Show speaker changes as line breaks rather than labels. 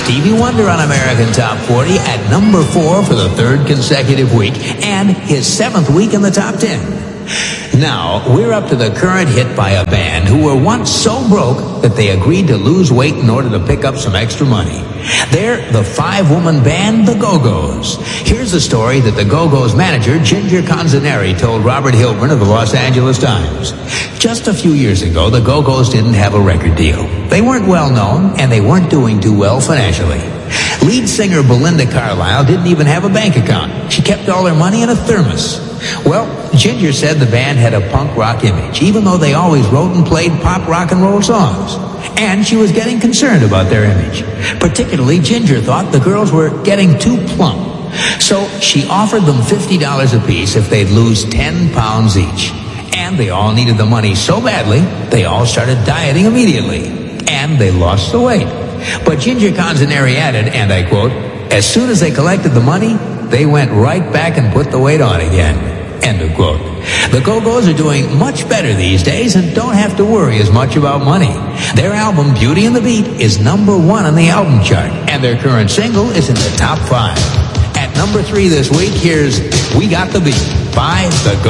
Stevie Wonder on American Top 40 at number 4 for the third consecutive week and his 7th week in the top 10. Now, we're up to the current hit by a band who were once so broke that they agreed to lose weight in order to pick up some extra money. They're the 5-woman band, the Go-Go's. Here's the story that the Go-Go's manager, Ginger Canzaneri, told Robert Hilburn of the Los Angeles Times. Just a few years ago, the Go-Go's didn't have a record deal. They weren't well known, and they weren't doing too well financially. Lead singer Belinda Carlisle didn't even have a bank account. She kept all her money in a thermos. Well, Ginger said the band had a punk rock image, even though they always wrote and played pop rock and roll songs. And she was getting concerned about their image. Particularly, Ginger thought the girls were getting too plump. So she offered them $50 apiece if they'd lose 10 pounds each. And they all needed the money so badly, they all started dieting immediately. And they lost the weight. But Ginger Canzaneri added, and I quote, "As soon as they collected the money, they went right back and put the weight on again." End of quote. The Go-Go's are doing much better these days and don't have to worry as much about money. Their album, Beauty and the Beat, is number 1 on the album chart, and their current single is in the top 5. At number 3 this week, here's We Got the Beat by the Go-Go's.